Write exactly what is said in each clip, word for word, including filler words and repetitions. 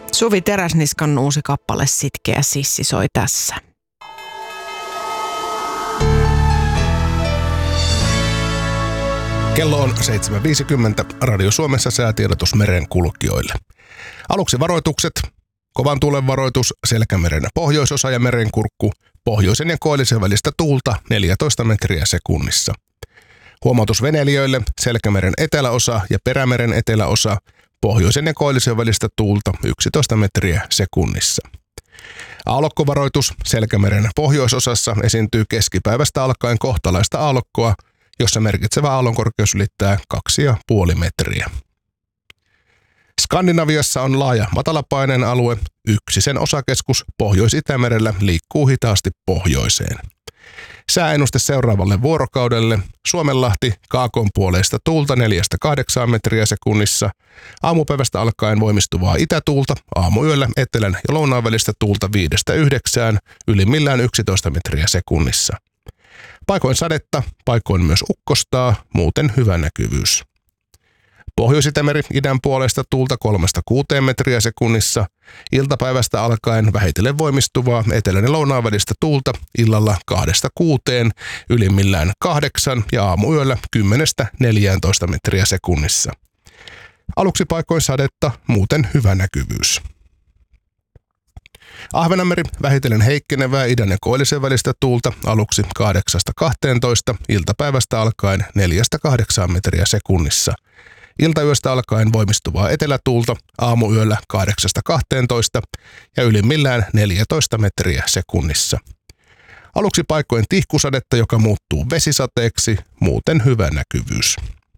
Suvi Teräsniskan uusi kappale Sitkeä sissi soi tässä. Kello on seitsemän viisikymmentä. Radio Suomessa säätiedotus merenkulkijoille. Aluksi varoitukset. Kovan tuulen varoitus, Selkämeren pohjoisosa ja Merenkurkku, pohjoisen ja koillisen välistä tuulta neljätoista metriä sekunnissa. Huomautus veneilijöille, Selkämeren eteläosa ja Perämeren eteläosa, pohjoisen ja koillisen välistä tuulta yksitoista metriä sekunnissa. Aallokkovaroitus, Selkämeren pohjoisosassa esiintyy keskipäivästä alkaen kohtalaista aallokkoa, jossa merkitsevä aallonkorkeus ylittää kaksi pilkku viisi metriä. Skandinaviassa on laaja matalapaineen alue, yksi sen osakeskus Pohjois-Itämerellä liikkuu hitaasti pohjoiseen. Sääennuste seuraavalle vuorokaudelle, Suomenlahti kaakonpuoleista tuulta neljästä kahdeksaan metriä sekunnissa, aamupäivästä alkaen voimistuvaa itätuulta, aamuyöllä etelän ja lounaan välistä tuulta viidestä yhdeksään, ylimmillään yksitoista metriä sekunnissa. Paikoin sadetta, paikoin myös ukkostaa, muuten hyvä näkyvyys. Pohjois-Itämeri idän puolesta tuulta kolmesta kuuteen metriä sekunnissa, iltapäivästä alkaen vähitellen voimistuvaa etelän ja lounaan välistä tuulta illalla kahdesta kuuteen, ylimmillään kahdeksan ja aamuyöllä kymmenestä neljääntoista metriä sekunnissa. Aluksi paikoin sadetta, muuten hyvä näkyvyys. Ahvenanmeri vähitellen heikkenevää idän ja koillisen välistä tuulta aluksi kahdeksasta kahteentoista, iltapäivästä alkaen neljästä kahdeksaan metriä sekunnissa. Iltayöstä alkaen voimistuvaa etelätuulta aamuyöllä kahdeksasta kahteentoista ja ylimmillään neljätoista metriä sekunnissa. Aluksi paikoin tihkusadetta, joka muuttuu vesisateeksi, muuten hyvä näkyvyys.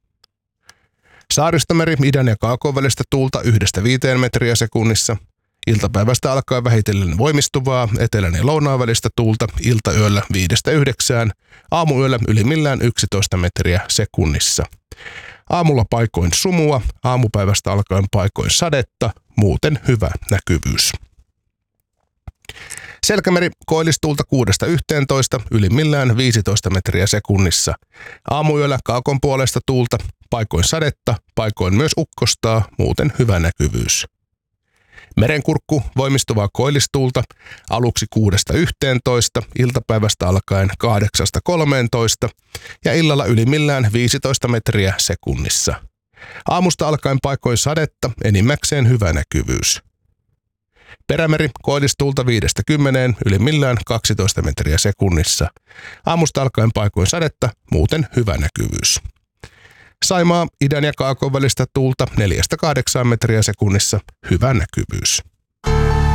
Saaristomeri idän ja kaakon välistä tuulta yhdestä viiteen metriä sekunnissa. Iltapäivästä alkaen vähitellen voimistuvaa etelän ja lounaan välistä tuulta iltayöllä viidestä yhdeksään, aamuyöllä ylimmillään yksitoista metriä sekunnissa. Aamulla paikoin sumua, aamupäivästä alkaen paikoin sadetta, muuten hyvä näkyvyys. Selkämeri koillistuulta kuudesta yhteentoista, ylimmillään viisitoista metriä sekunnissa. Aamuyöllä kaakon puolesta tuulta, paikoin sadetta, paikoin myös ukkostaa, muuten hyvä näkyvyys. Merenkurkku voimistuvaa koillistuulta aluksi kuudesta yhteentoista, iltapäivästä alkaen kahdeksasta kolmeentoista ja illalla ylimmillään viisitoista metriä sekunnissa. Aamusta alkaen paikoin sadetta, enimmäkseen hyvä näkyvyys. Perämeri koillistuulta viidestä kymmeneen, ylimmillään kaksitoista metriä sekunnissa. Aamusta alkaen paikoin sadetta, muuten hyvä näkyvyys. Saimaa idän ja kaakon välistä tuulta neljästä kahdeksaan metriä sekunnissa, hyvä näkyvyys.